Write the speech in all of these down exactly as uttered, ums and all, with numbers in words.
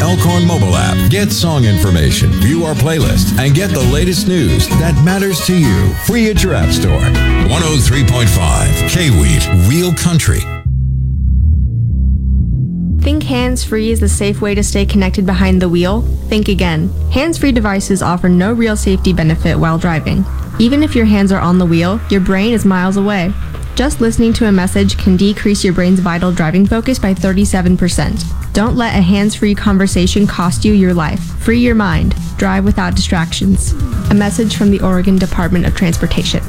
Elkhorn mobile app. Get song information, view our playlist, and get the latest news that matters to you. Free at your app store. one oh three point five K-Wheat, Real Country. Think hands-free is the safe way to stay connected behind the wheel? Think again. Hands-free devices offer no real safety benefit while driving. Even if your hands are on the wheel, your brain is miles away. Just listening to a message can decrease your brain's vital driving focus by thirty-seven percent. Don't let a hands-free conversation cost you your life. Free your mind. Drive without distractions. A message from the Oregon Department of Transportation.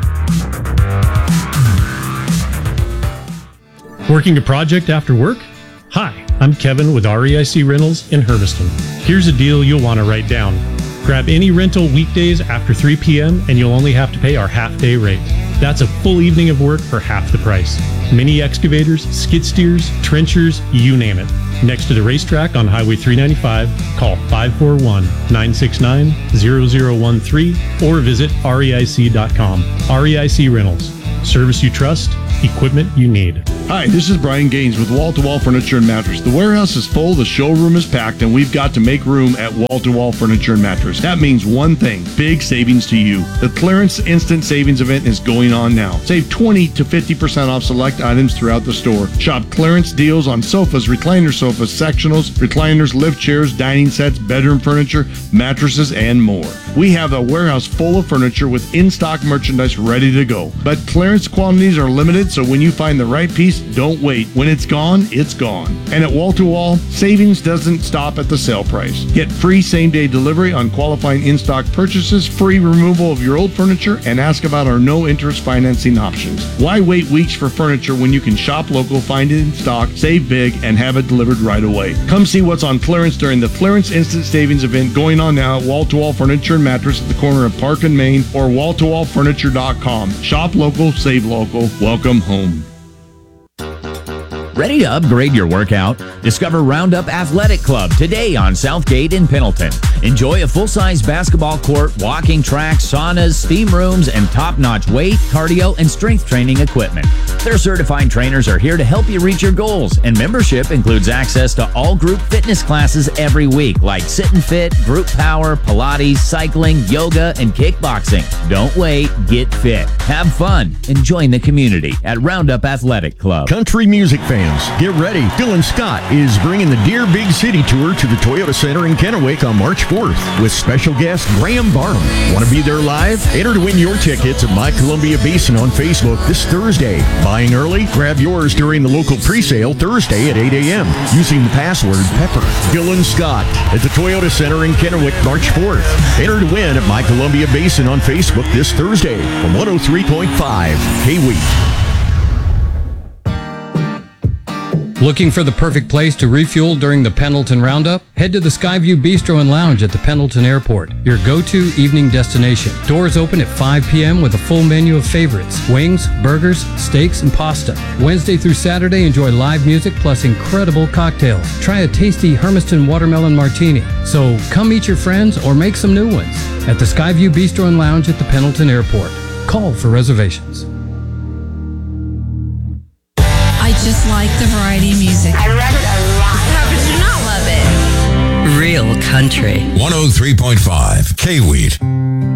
Working a project after work? Hi, I'm Kevin with R E I C Rentals in Hermiston. Here's a deal you'll want to write down. Grab any rental weekdays after three p.m. and you'll only have to pay our half-day rate. That's a full evening of work for half the price. Mini excavators, skid steers, trenchers, you name it. Next to the racetrack on Highway three ninety-five, call five four one, nine six nine, zero zero one three or visit reic dot com. R E I C Rentals. Service you trust, equipment you need. Hi, this is Brian Gaines with Wall to Wall Furniture and Mattress. The warehouse is full, the showroom is packed, and we've got to make room at Wall to Wall Furniture and Mattress. That means one thing, big savings to you. The Clearance Instant Savings event is going on now. Save twenty to fifty percent off select items throughout the store. Shop clearance deals on sofas, recliner sofas, sectionals, recliners, lift chairs, dining sets, bedroom furniture, mattresses, and more. We have a warehouse full of furniture with in-stock merchandise ready to go. But clearance quantities are limited, so when you find the right piece, don't wait. When it's gone, it's gone. And at Wall to Wall, savings doesn't stop at the sale price. Get free same-day delivery on qualifying in-stock purchases, free removal of your old furniture, and ask about our no-interest financing options. Why wait weeks for furniture when you can shop local, find it in stock, save big, and have it delivered right away? Come see what's on clearance during the Clearance Instant Savings event going on now at Wall to Wall Furniture and Mattress at the corner of Park and Main or wall to wall furniture dot com. Shop local, save local. Welcome home. Ready to upgrade your workout? Discover Roundup Athletic Club today on Southgate in Pendleton. Enjoy a full-size basketball court, walking track, saunas, steam rooms, and top-notch weight, cardio, and strength training equipment. Their certified trainers are here to help you reach your goals, and membership includes access to all group fitness classes every week, like Sit and Fit, Group Power, Pilates, cycling, yoga, and kickboxing. Don't wait, get fit, have fun, and join the community at Roundup Athletic Club. Country music fans, get ready. Dylan Scott is bringing the Dear Big City Tour to the Toyota Center in Kennewick on March fourth with special guest Graham Barnum. Want to be there live? Enter to win your tickets at My Columbia Basin on Facebook this Thursday. Buying early? Grab yours during the local pre-sale Thursday at eight a.m. using the password Pepper. Dylan Scott at the Toyota Center in Kennewick March fourth. Enter to win at My Columbia Basin on Facebook this Thursday from one oh three point five K-Wheat. Looking for the perfect place to refuel during the Pendleton Roundup? Head to the Skyview Bistro and Lounge at the Pendleton Airport, your go-to evening destination. Doors open at five p.m. with a full menu of favorites, wings, burgers, steaks, and pasta. Wednesday through Saturday, enjoy live music plus incredible cocktails. Try a tasty Hermiston Watermelon Martini. So come meet your friends or make some new ones at the Skyview Bistro and Lounge at the Pendleton Airport. Call for reservations. I just like the variety of music. I love it a lot. How could you not love it? Real country. one oh three point five K-Wheat.